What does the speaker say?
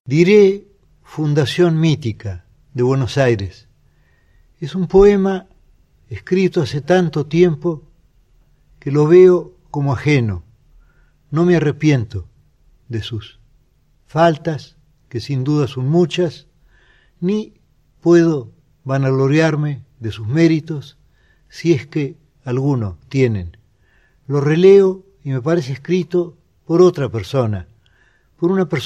Diré Fundación Mítica, de Buenos Aires. Es un poema escrito hace tanto tiempo que lo veo como ajeno. No me arrepiento de sus faltas, que sin duda son muchas, ni puedo vanagloriarme de sus méritos, si es que alguno tienen. Lo releo y me parece escrito por otra persona, por una persona